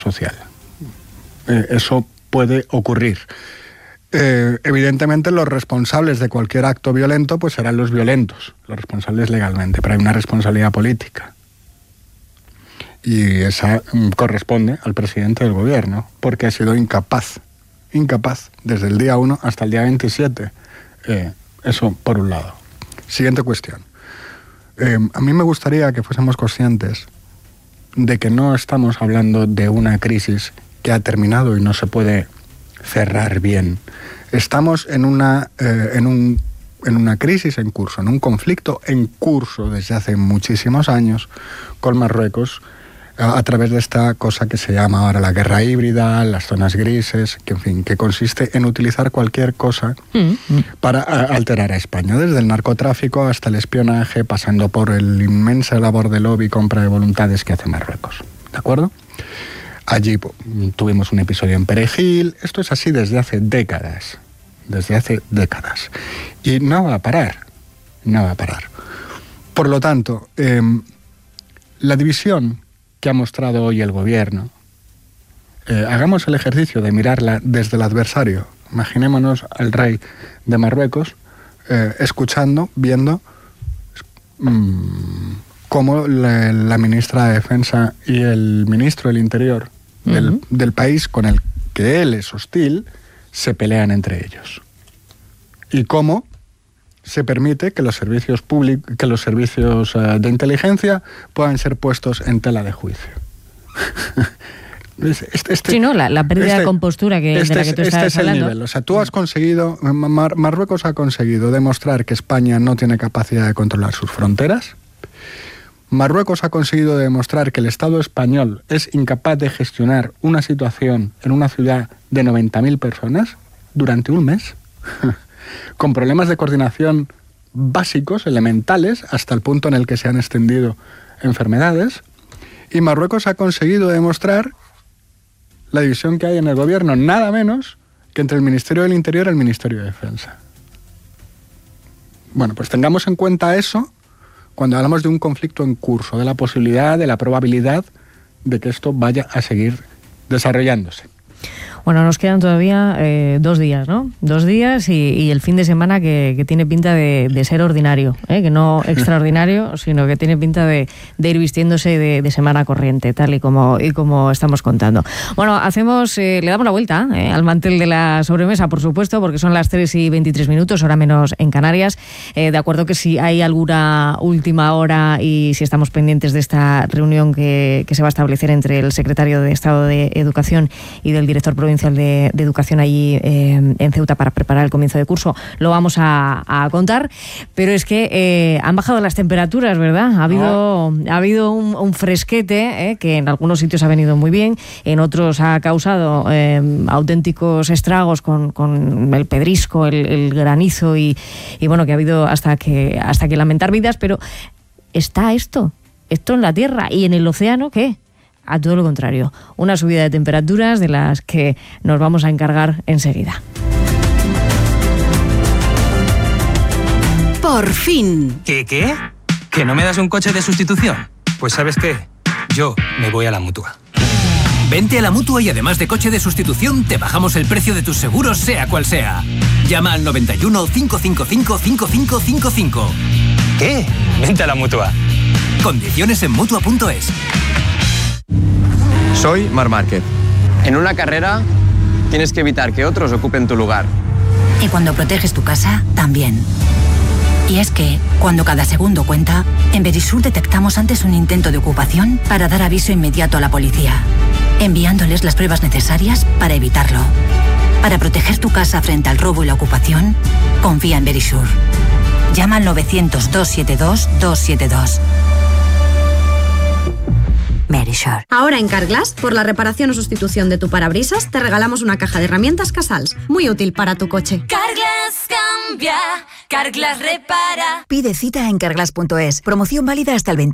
social. Eso puede ocurrir. Evidentemente los responsables de cualquier acto violento pues serán los violentos, los responsables legalmente, pero hay una responsabilidad política. Y esa corresponde al presidente del gobierno, porque ha sido incapaz, desde el día 1 hasta el día 27. Eso por un lado. Siguiente cuestión. A mí me gustaría que fuésemos conscientes de que no estamos hablando de una crisis que ha terminado y no se puede cerrar bien. Estamos en una crisis en curso, en un conflicto en curso desde hace muchísimos años con Marruecos, a través de esta cosa que se llama ahora la guerra híbrida, las zonas grises, que en fin, que consiste en utilizar cualquier cosa para alterar a España, desde el narcotráfico hasta el espionaje, pasando por el inmensa labor de lobby y compra de voluntades que hace Marruecos. ¿De acuerdo? Allí tuvimos un episodio en Perejil. Esto es así desde hace décadas. Y no va a parar. Por lo tanto, la división que ha mostrado hoy el gobierno, hagamos el ejercicio de mirarla desde el adversario. Imaginémonos al rey de Marruecos escuchando, viendo cómo la ministra de Defensa y el ministro del Interior del país con el que él es hostil se pelean entre ellos. Y cómo se permite que los servicios públicos, que los servicios de inteligencia puedan ser puestos en tela de juicio. Sí, ¿no? La pérdida de compostura de la que tú estás hablando. Nivel. O sea, tú has conseguido, Marruecos ha conseguido demostrar que España no tiene capacidad de controlar sus fronteras. Marruecos ha conseguido demostrar que el Estado español es incapaz de gestionar una situación en una ciudad de 90.000 personas durante un mes, con problemas de coordinación básicos, elementales, hasta el punto en el que se han extendido enfermedades. Y Marruecos ha conseguido demostrar la división que hay en el gobierno, nada menos que entre el Ministerio del Interior y el Ministerio de Defensa. Bueno, pues tengamos en cuenta eso cuando hablamos de un conflicto en curso, de la posibilidad, de la probabilidad de que esto vaya a seguir desarrollándose. Bueno, nos quedan todavía 2 días, ¿no? 2 días y el fin de semana que tiene pinta de ser ordinario, que no extraordinario, sino que tiene pinta de ir vistiéndose de semana corriente, tal y como estamos contando. Bueno, le damos la vuelta al mantel de la sobremesa, por supuesto, porque son las 3:23, hora menos en Canarias. De acuerdo que si hay alguna última hora y si estamos pendientes de esta reunión que se va a establecer entre el secretario de Estado de Educación y del director provincial de Educación allí en Ceuta para preparar el comienzo de curso, lo vamos a contar, pero es que han bajado las temperaturas, ¿verdad? Ha habido un fresquete que en algunos sitios ha venido muy bien, en otros ha causado auténticos estragos con el pedrisco, el granizo y bueno, que ha habido hasta que lamentar vidas, pero está esto en la tierra y en el océano, ¿qué? A todo lo contrario, una subida de temperaturas de las que nos vamos a encargar enseguida. Por fin. ¿Qué? ¿Que no me das un coche de sustitución? Pues ¿sabes qué? Yo me voy a la Mutua. Vente a la Mutua y además de coche de sustitución, te bajamos el precio de tus seguros, sea cual sea. Llama al 91 555 5555. ¿Qué? Vente a la Mutua. Condiciones en Mutua.es. Soy Marc Márquez. En una carrera tienes que evitar que otros ocupen tu lugar. Y cuando proteges tu casa, también. Y es que, cuando cada segundo cuenta, en Verisur detectamos antes un intento de ocupación para dar aviso inmediato a la policía, enviándoles las pruebas necesarias para evitarlo. Para proteger tu casa frente al robo y la ocupación, confía en Verisur. Llama al 900-272-272. Verisur. Ahora en Carglass, por la reparación o sustitución de tu parabrisas, te regalamos una caja de herramientas Casals, muy útil para tu coche. Carglass cambia, Carglass repara. Pide cita en carglass.es. Promoción válida hasta el 20.